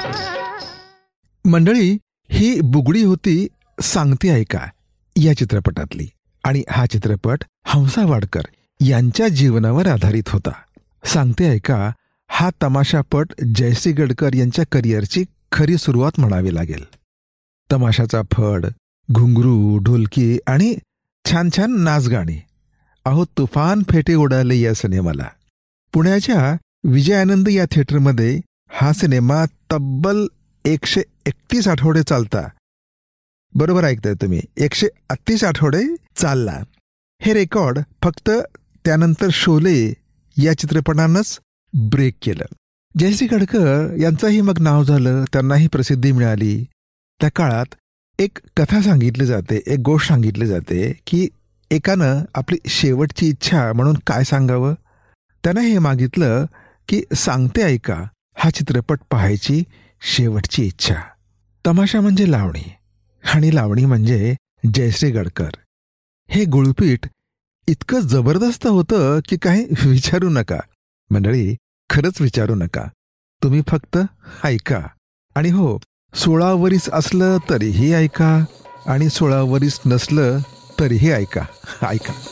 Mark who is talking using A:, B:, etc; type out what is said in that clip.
A: मंडळी, ही बुगडी होती सांगते ऐका या चित्रपटातली. आणि हा चित्रपट हंसा वाडकर यांच्या जीवनावर आधारित होता. सांगते ऐका हा तमाशापट जयश्री गडकर यांच्या करिअरची खरी सुरुवात म्हणावी लागेल. तमाशाचा फड, घुंगरू, ढोलकी आणि छान छान नाचगाणी, अहो तुफान फेटे उडाले या सिनेमाला. पुण्याच्या विजयानंद या थिएटरमध्ये हा सिनेमा तब्बल 131 आठवडे चालता. बरोबर ऐकताय तुम्ही, 138 आठवडे चालला. हे रेकॉर्ड फक्त त्यानंतर शोले या चित्रपटानंच ब्रेक केलं. जयश्री गडकर यांचंही मग नाव झालं, त्यांनाही प्रसिद्धी मिळाली. त्या काळात एक कथा सांगितली जाते, एक गोष्ट सांगितली जाते की एकानं आपली शेवटची इच्छा म्हणून काय सांगावं. त्यानं हे मागितलं की सांगते ऐका हा चित्रपट पाहायची शेवटची इच्छा. तमाशा म्हणजे लावणी आणि लावणी म्हणजे जयश्री गडकर. हे गुळपीठ इतकं जबरदस्त होतं की काही विचारू नका. मंडळी, खरंच विचारू नका. तुम्ही फक्त ऐका. आणि हो, 16 वरीस असलं तरीही ऐका आणि 16 वरीस नसलं तरीही ऐका. ऐका.